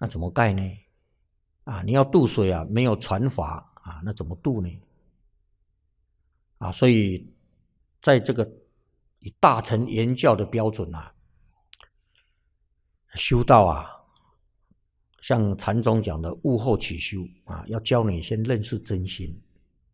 那怎么盖呢？你要渡水啊，没有船筏那怎么渡呢？所以在这个以大乘言教的标准修道像禅宗讲的悟后起修要教你先认识真心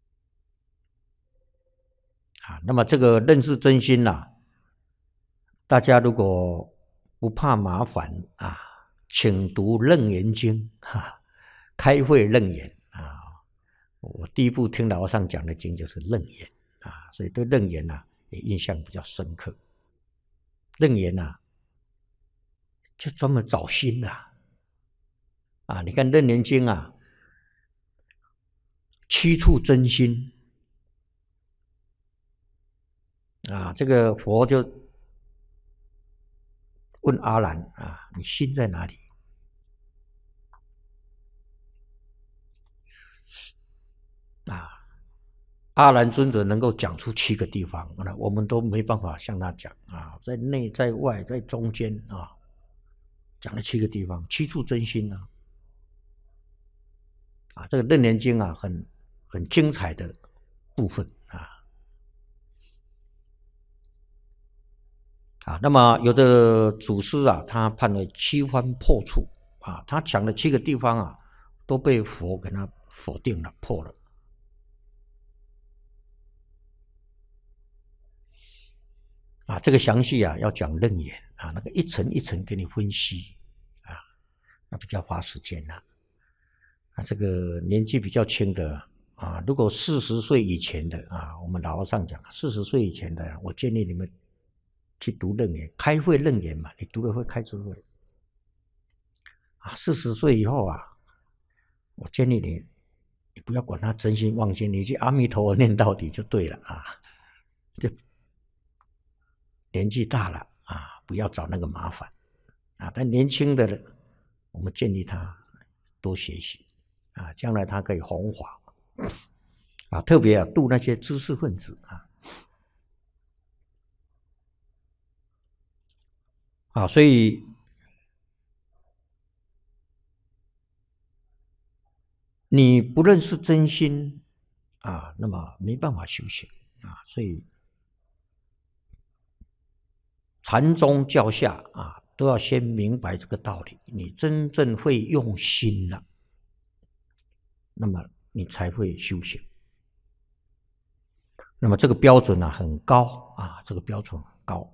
那么这个认识真心大家如果不怕麻烦请读《楞严经》开慧楞严我第一部听老和尚讲的经就是楞严所以对楞严也印象比较深刻。楞严就专门找心你看《楞严经》七处真心这个佛就问阿难你心在哪里？阿难尊者能够讲出7个地方，我们都没办法向他讲在内在外在中间讲了7个地方，7处真心这个《楞严经》很精彩的部分那么有的祖师他判了7番破处他讲的7个地方都被佛给他否定了，破了。这个详细要讲楞严那个一层一层给你分析那比较花时间这个年纪比较轻的如果40岁以前的我们老和尚讲40岁以前的我建议你们去读楞严，开慧楞严嘛，你读了会开智慧40岁以后我建议你不要管他真心妄心，你去阿弥陀佛念到底就对了就年纪大了不要找那个麻烦但年轻的人我们建议他多学习将来他可以弘法特别度那些知识分子所以你不认识真心那么没办法修行所以禅宗教下都要先明白这个道理，你真正会用心了那么你才会修行。那么这个标准很高这个标准很高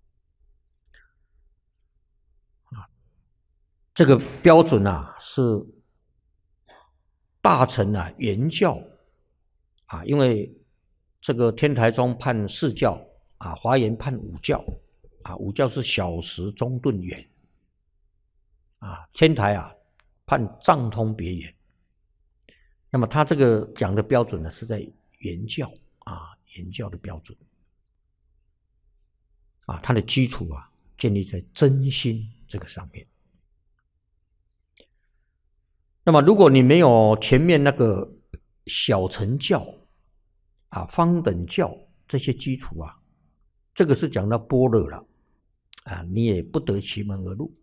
这个标准是大乘原教因为这个天台宗判4教华严判5教5教是小时中顿圆天台判藏通别圆。那么他这个讲的标准是在原教原教的标准它的基础建立在真心这个上面。那么如果你没有前面那个小乘教方等教这些基础这个是讲到般若了你也不得其门而入。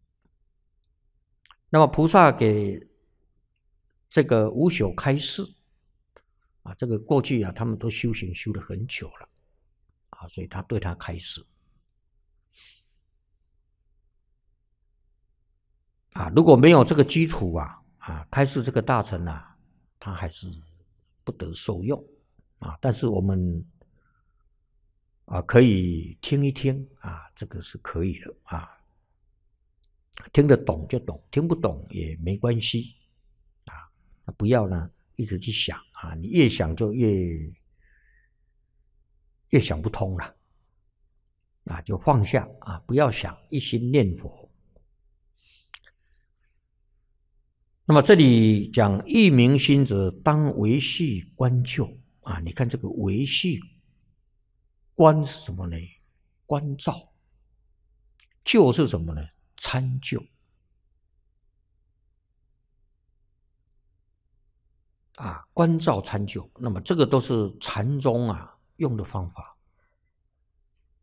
那么菩萨给这个无朽开示这个过去他们都修行修了很久了所以他对他开示如果没有这个基础开示这个大乘他还是不得受用但是我们可以听一听这个是可以的听得懂就懂，听不懂也没关系不要一直去想你越想就越想不通了就放下不要想，一心念佛。那么这里讲一明心者当维系观救你看这个维系观是什么呢？关照。救是什么呢？参究关照参究。那么这个都是禅宗用的方法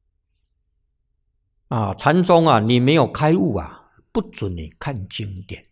禅宗你没有开悟不准你看经典